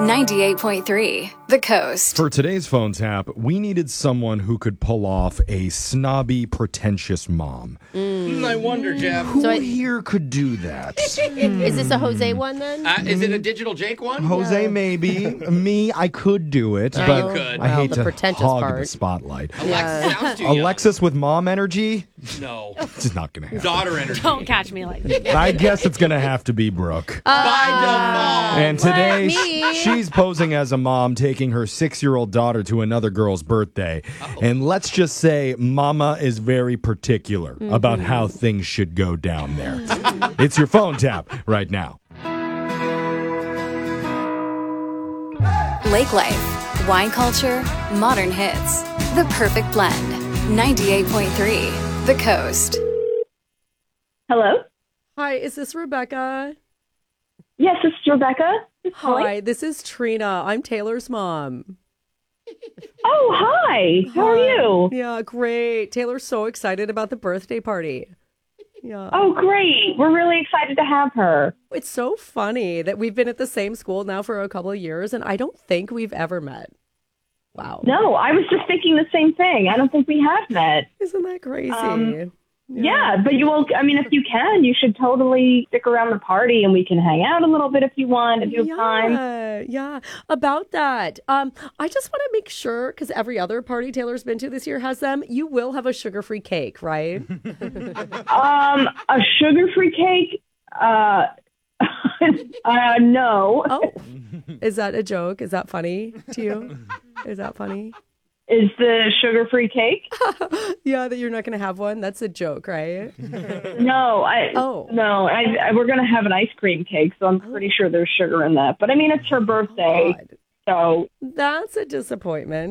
98.3 The Coast. For today's phone tap, we needed someone who could pull off a snobby, pretentious mom. I wonder, Jeff. Who here could do that? Is this a Jose one then? Is it a Digital Jake one? Jose, maybe. Me, I could do it, Yeah, but you could. I hate the to pretentious hog the part. spotlight. Alexis sounds too young. Alexis with mom energy? No. It's just not going to happen. Daughter energy. Don't catch me like that. I guess it's going to have to be Brooke. By default. And today, me. she's posing as a mom taking her 6-year-old daughter to another girl's birthday. And let's just say Mama is very particular about how things should go down there. It's your phone tap right now. Lake Life, wine culture, modern hits. The perfect blend. 98.3 The Coast. Hello? Hi, is this Rebecca? Yes, this is Rebecca. Hi, this is Trina. I'm Taylor's mom. Oh, hi. How are you? Yeah, great. Taylor's so excited about the birthday party. Yeah. Oh, great. We're really excited to have her. It's so funny that we've been at the same school now for a couple of years, and I don't think we've ever met. Wow. No, I was just thinking the same thing. I don't think we have met. Isn't that crazy? Yeah, but you will, I mean, if you can, you should totally stick around the party and we can hang out a little bit if you want, if you have time. Yeah. About that, I just want to make sure, because every other party Taylor's been to this year has them, you will have a sugar-free cake, right? A sugar-free cake? No. Oh, is that a joke? Is that funny to you? Is that funny? Is the sugar-free cake? Yeah, that you're not going to have one? That's a joke, right? No, we're going to have an ice cream cake, so I'm pretty sure there's sugar in that. But I mean, it's her birthday, God. so That's a disappointment.